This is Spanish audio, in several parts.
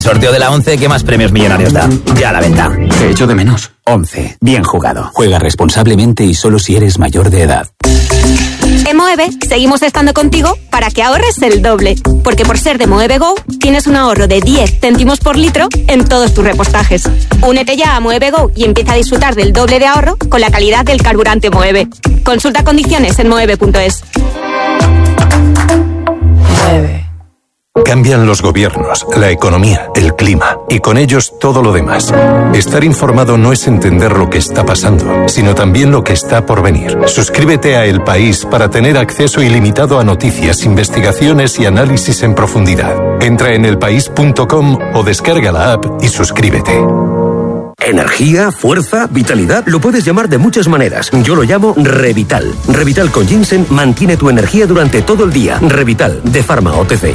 Sorteo de la 11, ¿qué más premios millonarios da? Ya a la venta. Te echo de menos. 11. Bien jugado. Juega responsablemente y solo si eres mayor de edad. En Moeve seguimos estando contigo para que ahorres el doble. Porque por ser de Moeve Go, tienes un ahorro de 10 céntimos por litro en todos tus repostajes. Únete ya a Moeve Go y empieza a disfrutar del doble de ahorro con la calidad del carburante Moeve. Consulta condiciones en moeve.es. Moeve. Cambian los gobiernos, la economía, el clima y con ellos todo lo demás. Estar informado no es entender lo que está pasando, sino también lo que está por venir. Suscríbete a El País para tener acceso ilimitado a noticias, investigaciones y análisis en profundidad. Entra en elpaís.com o descarga la app y suscríbete. Energía, fuerza, vitalidad, lo puedes llamar de muchas maneras. Yo lo llamo Revital. Revital con ginseng mantiene tu energía durante todo el día. Revital, de Pharma OTC.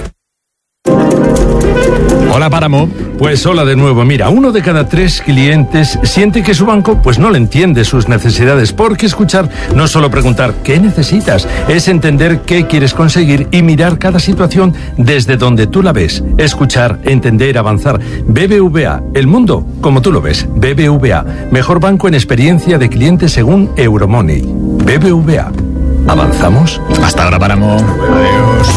Hola Páramo, pues hola de nuevo. Mira, 1 de cada 3 clientes siente que su banco pues no le entiende sus necesidades, porque escuchar no es solo preguntar ¿qué necesitas? Es entender qué quieres conseguir y mirar cada situación desde donde tú la ves. Escuchar, entender, avanzar. BBVA, el mundo como tú lo ves. BBVA, mejor banco en experiencia de cliente según Euromoney. BBVA, ¿avanzamos? Hasta ahora, Páramo. Adiós.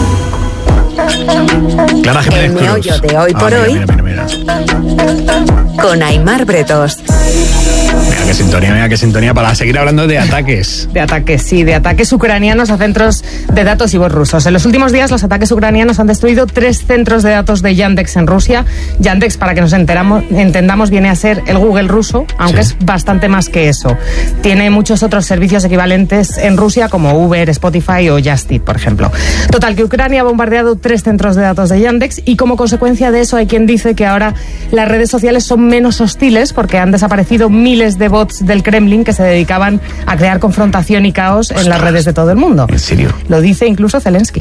Clara Jiménez Cruz. El meollo de hoy por hoy. Mira. Con Aimar Bretos. Mira qué sintonía para seguir hablando de ataques. De ataques ucranianos a centros de datos y bots rusos. En los últimos días los ataques ucranianos han destruido 3 centros de datos de Yandex en Rusia. Yandex, para que nos entendamos, viene a ser el Google ruso, aunque es bastante más que eso. Tiene muchos otros servicios equivalentes en Rusia como Uber, Spotify o Just Eat, por ejemplo. Total, que Ucrania ha bombardeado 3 centros de datos de Yandex y como consecuencia de eso hay quien dice que ahora las redes sociales son menos hostiles porque han desaparecido miles de bots del Kremlin que se dedicaban a crear confrontación y caos en las redes de todo el mundo. ¿En serio? Lo dice incluso Zelensky.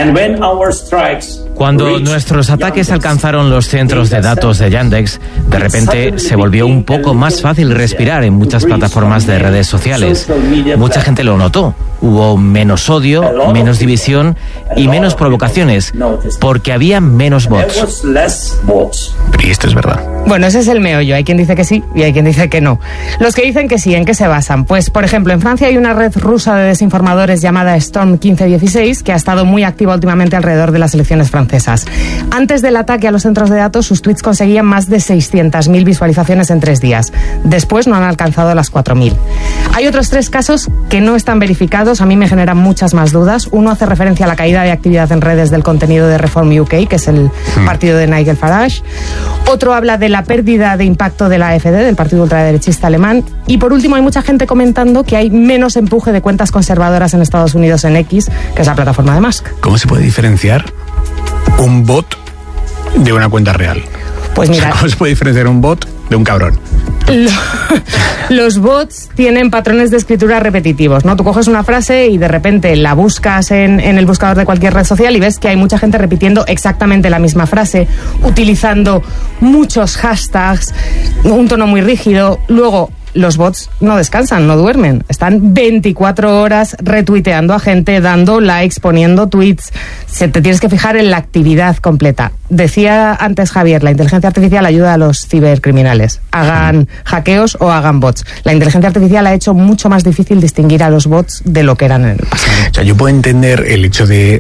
Cuando nuestros ataques alcanzaron los centros de datos de Yandex, de repente se volvió un poco más fácil respirar en muchas plataformas de redes sociales. Mucha gente lo notó. Hubo menos odio, menos división y menos provocaciones, porque había menos bots. Y esto es verdad. Bueno, ese es el meollo. Hay quien dice que sí y hay quien dice que no. Los que dicen que sí, ¿en qué se basan? Pues, por ejemplo, en Francia hay una red rusa de desinformadores llamada Storm 1516 que ha estado muy activa últimamente alrededor de las elecciones francesas. Antes del ataque a los centros de datos, sus tweets conseguían más de 600.000 visualizaciones en 3 días. Después no han alcanzado las 4.000. Hay otros 3 casos que no están verificados. A mí me generan muchas más dudas. Uno hace referencia a la caída de actividad en redes del contenido de Reform UK, que es el partido de Nigel Farage. Otro habla de la pérdida de impacto de la AfD, del partido ultraderechista alemán. Y por último, hay mucha gente comentando que hay menos empuje de cuentas conservadoras en Estados Unidos en X, que es la plataforma de Musk. ¿Cómo se puede diferenciar un bot de una cuenta real? Pues mira, ¿cómo se puede diferenciar un bot de un cabrón? Los bots tienen patrones de escritura repetitivos, ¿no? Tú coges una frase y de repente la buscas en el buscador de cualquier red social y ves que hay mucha gente repitiendo exactamente la misma frase, utilizando muchos hashtags, un tono muy rígido. Luego, los bots no descansan, no duermen. Están 24 horas retuiteando a gente, dando likes, poniendo tweets. Te tienes que fijar en la actividad completa. Decía antes Javier, la inteligencia artificial ayuda a los cibercriminales. Hagan hackeos o hagan bots. La inteligencia artificial ha hecho mucho más difícil distinguir a los bots de lo que eran en el pasado. O sea, yo puedo entender el hecho de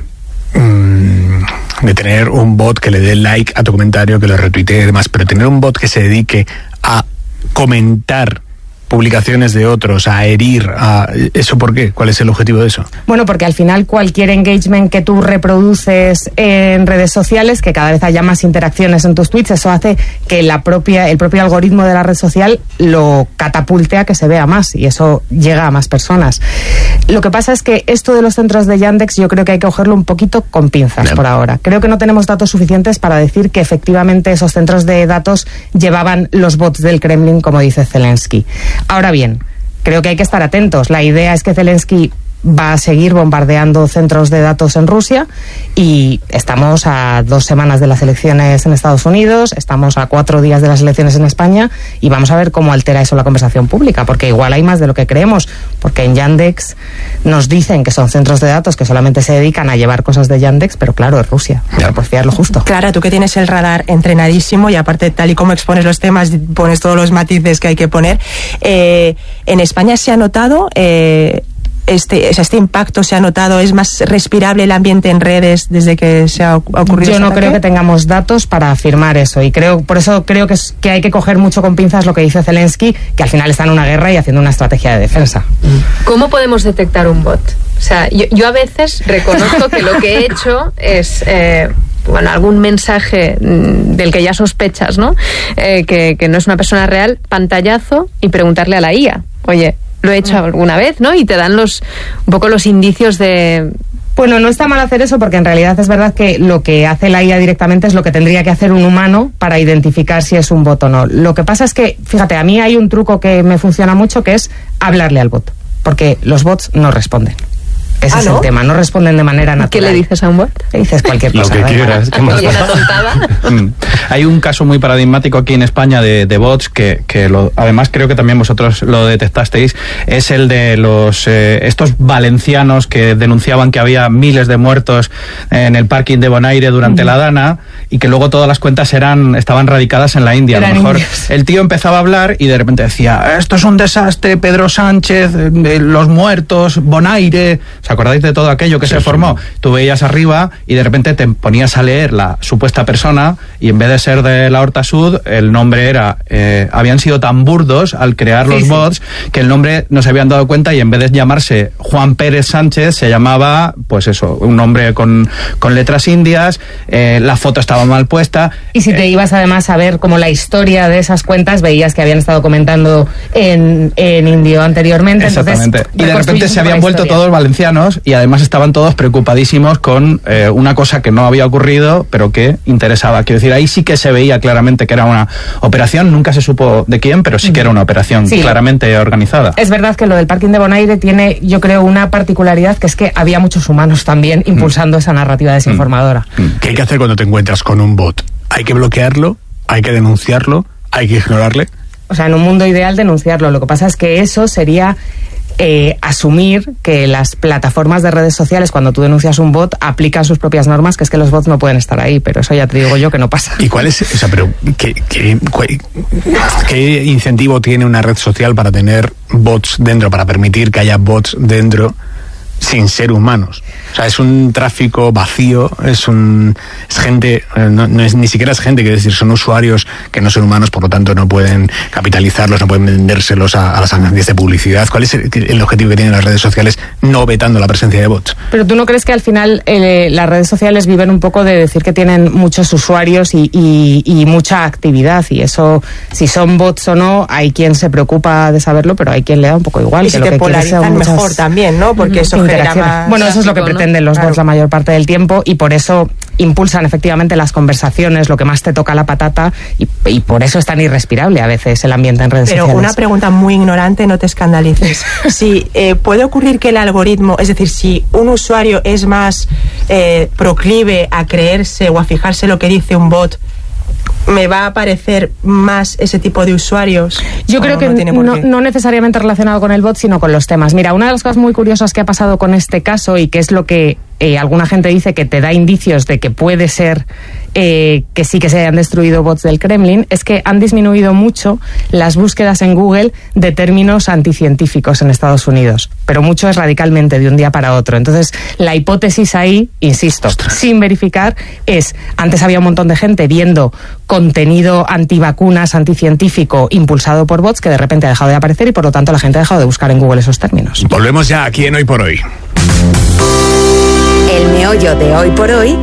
tener un bot que le dé like a tu comentario, que lo retuitee y demás, pero tener un bot que se dedique a comentar publicaciones de otros, a herir, ¿eso por qué? ¿Cuál es el objetivo de eso? Bueno, porque al final cualquier engagement que tú reproduces en redes sociales, que cada vez haya más interacciones en tus tweets, eso hace que el propio algoritmo de la red social lo catapulte a que se vea más y eso llega a más personas. Lo que pasa es que esto de los centros de Yandex yo creo que hay que cogerlo un poquito con pinzas por ahora. Creo que no tenemos datos suficientes para decir que efectivamente esos centros de datos llevaban los bots del Kremlin, como dice Zelensky. Ahora bien, creo que hay que estar atentos. La idea es que Zelensky va a seguir bombardeando centros de datos en Rusia, y estamos a 2 semanas de las elecciones en Estados Unidos, estamos a 4 días de las elecciones en España, y vamos a ver cómo altera eso la conversación pública, porque igual hay más de lo que creemos, porque en Yandex nos dicen que son centros de datos que solamente se dedican a llevar cosas de Yandex, pero claro, es Rusia, por fiar lo justo. Clara, tú que tienes el radar entrenadísimo y aparte tal y como expones los temas, pones todos los matices que hay que poner, en España se ha notado... Este impacto se ha notado, es más respirable el ambiente en redes desde que se ha ocurrido. Yo no creo que tengamos datos para afirmar eso, y por eso creo que hay que coger mucho con pinzas lo que dice Zelensky, que al final está en una guerra y haciendo una estrategia de defensa. ¿Cómo podemos detectar un bot? O sea, yo a veces reconozco que lo que he hecho es... algún mensaje del que ya sospechas, ¿no? Que no es una persona real, pantallazo y preguntarle a la IA, oye, lo he hecho alguna vez, ¿no? Y te dan un poco los indicios de... Bueno, no está mal hacer eso, porque en realidad es verdad que lo que hace la IA directamente es lo que tendría que hacer un humano para identificar si es un bot o no. Lo que pasa es que, fíjate, a mí hay un truco que me funciona mucho, que es hablarle al bot, porque los bots no responden. Ese es el tema, no responden de manera natural. ¿Qué le dices a un bot? Le dices cualquier cosa. Lo que quieras. Una tontada. Hay un caso muy paradigmático aquí en España de bots que además creo que también vosotros lo detectasteis, es el de los estos valencianos que denunciaban que había miles de muertos en el parking de Bonaire durante la Dana, y que luego todas las cuentas estaban radicadas en la India. A lo mejor el tío empezaba a hablar y de repente decía, esto es un desastre, Pedro Sánchez, los muertos, Bonaire... ¿Os acordáis de todo aquello que se formó? Tú veías arriba y de repente te ponías a leer la supuesta persona, y en vez de ser de la Horta Sud, el nombre era... habían sido tan burdos al crear los bots que el nombre no se habían dado cuenta, y en vez de llamarse Juan Pérez Sánchez se llamaba, pues eso, un nombre con letras indias, la foto estaba mal puesta. Y si te ibas además a ver como la historia de esas cuentas, veías que habían estado comentando en indio anteriormente. Exactamente. Entonces, y de repente se habían vuelto todos valencianos, y además estaban todos preocupadísimos con una cosa que no había ocurrido, pero que interesaba. Quiero decir, ahí sí que se veía claramente que era una operación, nunca se supo de quién, pero sí que era una operación claramente organizada. Es verdad que lo del parking de Bonaire tiene, yo creo, una particularidad, que es que había muchos humanos también impulsando esa narrativa desinformadora. ¿Qué hay que hacer cuando te encuentras con un bot? ¿Hay que bloquearlo? ¿Hay que denunciarlo? ¿Hay que ignorarle? O sea, en un mundo ideal denunciarlo. Lo que pasa es que eso sería... asumir que las plataformas de redes sociales, cuando tú denuncias un bot, aplican sus propias normas, que es que los bots no pueden estar ahí, pero eso ya te digo yo que no pasa. ¿Y cuál es, o sea, pero qué incentivo tiene una red social para tener bots dentro, para permitir que haya bots dentro sin ser humanos? O sea, es un tráfico vacío, es gente, ni siquiera es gente, quiero decir, son usuarios que no son humanos, por lo tanto no pueden capitalizarlos, no pueden vendérselos a las agencias de publicidad. ¿Cuál es el objetivo que tienen las redes sociales no vetando la presencia de bots? Pero ¿tú no crees que al final las redes sociales viven un poco de decir que tienen muchos usuarios y mucha actividad? Y eso, si son bots o no, hay quien se preocupa de saberlo, pero hay quien le da un poco igual. Y si te polarizan mejor también, ¿no? Porque eso genera más... Bueno, eso es lo que pretenden los bots la mayor parte del tiempo, y por eso impulsan efectivamente las conversaciones, lo que más te toca la patata, y por eso es tan irrespirable a veces el ambiente en redes sociales. Pero una pregunta muy ignorante, no te escandalices. Si puede ocurrir que el algoritmo, es decir, si un usuario es más proclive a creerse o a fijarse lo que dice un bot, ¿me va a aparecer más ese tipo de usuarios? Yo creo que no necesariamente relacionado con el bot, sino con los temas. Mira, una de las cosas muy curiosas que ha pasado con este caso, y que es lo que alguna gente dice que te da indicios de que puede ser que sí que se hayan destruido bots del Kremlin, es que han disminuido mucho las búsquedas en Google de términos anticientíficos en Estados Unidos, pero mucho es radicalmente de un día para otro. Entonces, la hipótesis ahí, insisto, sin verificar, es, antes había un montón de gente viendo contenido antivacunas, anticientífico, impulsado por bots, que de repente ha dejado de aparecer, y por lo tanto la gente ha dejado de buscar en Google esos términos. Volvemos ya aquí en Hoy por Hoy. El meollo de Hoy por Hoy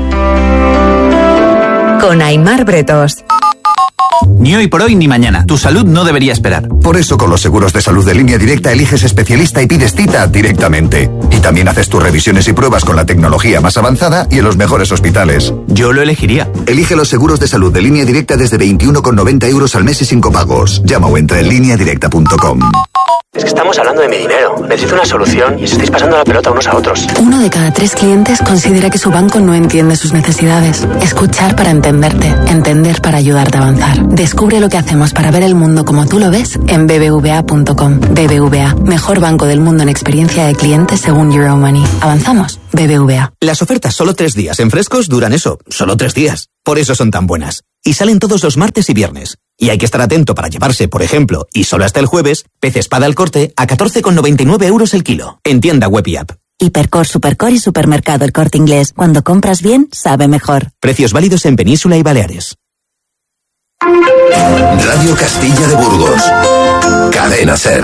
con Aimar Bretos. Ni hoy por hoy ni mañana. Tu salud no debería esperar. Por eso con los seguros de salud de Línea Directa eliges especialista y pides cita directamente. Y también haces tus revisiones y pruebas con la tecnología más avanzada y en los mejores hospitales. Yo lo elegiría. Elige los seguros de salud de Línea Directa desde 21,90 € al mes y sin copagos. Llama o entra en lineadirecta.com. Es que estamos hablando de mi dinero. Necesito una solución y os estáis pasando la pelota unos a otros. 1 de cada 3 clientes considera que su banco no entiende sus necesidades. Escuchar para entenderte. Entender para ayudarte a avanzar. Descubre lo que hacemos para ver el mundo como tú lo ves en bbva.com. BBVA, mejor banco del mundo en experiencia de cliente según Euromoney. ¿Avanzamos? BBVA. Las ofertas solo 3 días en Frescos duran eso, solo 3 días. Por eso son tan buenas. Y salen todos los martes y viernes. Y hay que estar atento para llevarse, por ejemplo, y solo hasta el jueves, pez espada al corte a 14,99 € el kilo. En tienda web y app. Hipercor, Supercor y Supermercado El Corte Inglés. Cuando compras bien, sabe mejor. Precios válidos en Península y Baleares. Radio Castilla de Burgos. Cadena SER.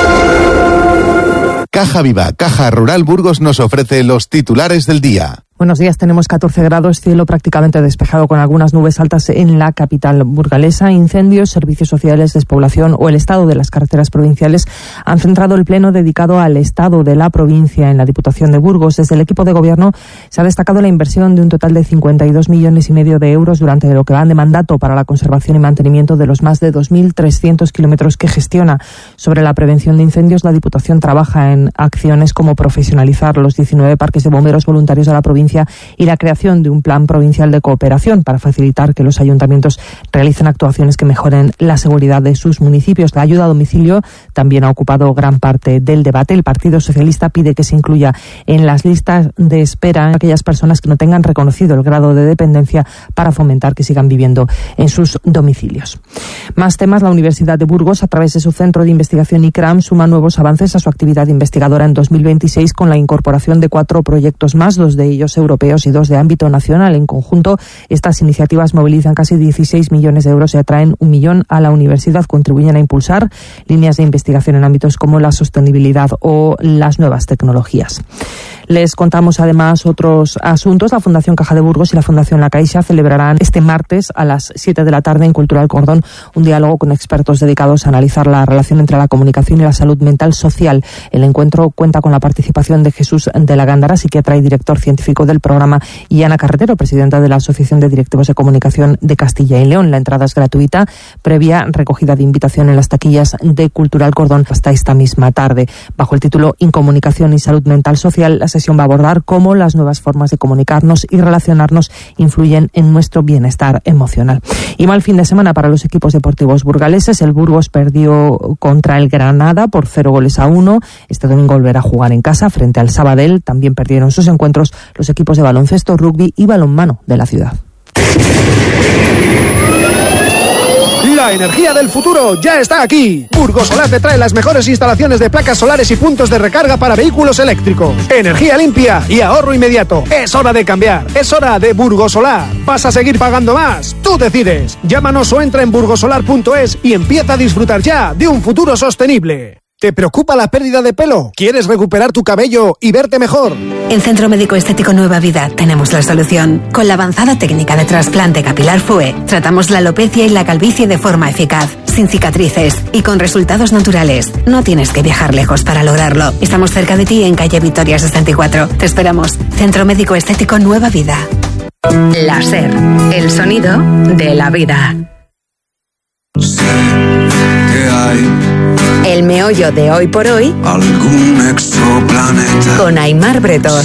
Caja Viva, Caja Rural Burgos nos ofrece los titulares del día. Buenos días, tenemos 14 grados, cielo prácticamente despejado con algunas nubes altas en la capital burgalesa. Incendios, servicios sociales, despoblación o el estado de las carreteras provinciales han centrado el pleno dedicado al estado de la provincia en la Diputación de Burgos. Desde el equipo de gobierno se ha destacado la inversión de un total de 52,5 millones de euros durante lo que van de mandato para la conservación y mantenimiento de los más de 2.300 kilómetros que gestiona. Sobre la prevención de incendios, la Diputación trabaja en acciones como profesionalizar los 19 parques de bomberos voluntarios de la provincia y la creación de un plan provincial de cooperación para facilitar que los ayuntamientos realicen actuaciones que mejoren la seguridad de sus municipios. La ayuda a domicilio también ha ocupado gran parte del debate. El Partido Socialista pide que se incluya en las listas de espera a aquellas personas que no tengan reconocido el grado de dependencia para fomentar que sigan viviendo en sus domicilios. Más temas. La Universidad de Burgos, a través de su centro de investigación ICRAM, suma nuevos avances a su actividad investigadora en 2026 con la incorporación de 4 proyectos más, 2 de ellos europeos y 2 de ámbito nacional. En conjunto, estas iniciativas movilizan casi 16 millones de euros y atraen 1 millón a la universidad. Contribuyen a impulsar líneas de investigación en ámbitos como la sostenibilidad o las nuevas tecnologías. Les contamos además otros asuntos. La Fundación Caja de Burgos y la Fundación La Caixa celebrarán este martes a las 7 de la tarde en Cultural Cordón un diálogo con expertos dedicados a analizar la relación entre la comunicación y la salud mental social. El encuentro cuenta con la participación de Jesús de la Gándara, psiquiatra y director científico del programa, y Ana Carretero, presidenta de la Asociación de Directivos de Comunicación de Castilla y León. La entrada es gratuita, previa recogida de invitación en las taquillas de Cultural Cordón hasta esta misma tarde. Bajo el título Incomunicación y Salud Mental Social, la sesión va a abordar cómo las nuevas formas de comunicarnos y relacionarnos influyen en nuestro bienestar emocional. Y mal fin de semana para los equipos deportivos burgaleses. El Burgos perdió contra el Granada por 0-1. Este domingo volverá a jugar en casa frente al Sabadell. También perdieron sus encuentros los equipos de baloncesto, rugby y balonmano de la ciudad. La energía del futuro ya está aquí. Burgos Solar te trae las mejores instalaciones de placas solares y puntos de recarga para vehículos eléctricos. Energía limpia y ahorro inmediato. Es hora de cambiar. Es hora de Burgos Solar. ¿Vas a seguir pagando más? Tú decides. Llámanos o entra en burgosolar.es y empieza a disfrutar ya de un futuro sostenible. ¿Te preocupa la pérdida de pelo? ¿Quieres recuperar tu cabello y verte mejor? En Centro Médico Estético Nueva Vida tenemos la solución. Con la avanzada técnica de trasplante capilar FUE, tratamos la alopecia y la calvicie de forma eficaz, sin cicatrices y con resultados naturales. No tienes que viajar lejos para lograrlo. Estamos cerca de ti en calle Vitoria 64. Te esperamos. Centro Médico Estético Nueva Vida. La SER, el sonido de la vida. El meollo de hoy por hoy algún exoplaneta con Aimar Bretos.